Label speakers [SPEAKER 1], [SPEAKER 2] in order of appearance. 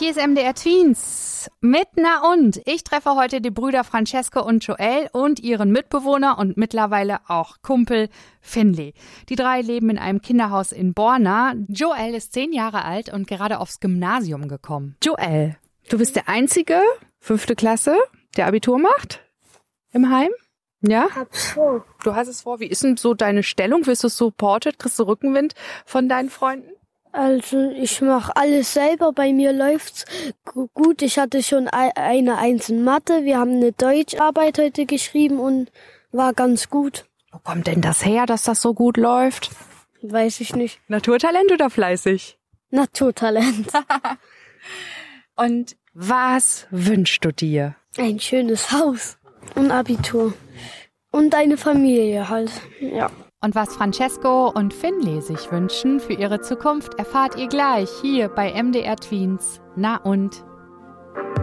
[SPEAKER 1] Hier ist MDR Tweens mit Na und. Ich treffe heute die Brüder Francesco und Joel und ihren Mitbewohner und mittlerweile auch Kumpel Finley. Die drei leben in einem Kinderhaus in Borna. Joel ist 10 Jahre alt und gerade aufs Gymnasium gekommen. Joel, du bist der Einzige, 5. Klasse, der Abitur macht im Heim? Ja?
[SPEAKER 2] Hab's vor.
[SPEAKER 1] Du hast es vor. Wie ist denn so deine Stellung? Wirst du supported? Kriegst du Rückenwind von deinen Freunden?
[SPEAKER 2] Also ich mache alles selber, bei mir läuft's gut. Ich hatte schon eine 1 in Mathe, wir haben eine Deutscharbeit heute geschrieben und war ganz gut.
[SPEAKER 1] Wo kommt denn das her, dass das so gut läuft?
[SPEAKER 2] Weiß ich nicht.
[SPEAKER 1] Naturtalent oder fleißig?
[SPEAKER 2] Naturtalent.
[SPEAKER 1] Und was wünschst du dir?
[SPEAKER 2] Ein schönes Haus und Abitur. Und eine Familie halt, ja.
[SPEAKER 1] Und was Francesco und Finley sich wünschen für ihre Zukunft, erfahrt ihr gleich hier bei MDR Tweens. Na und?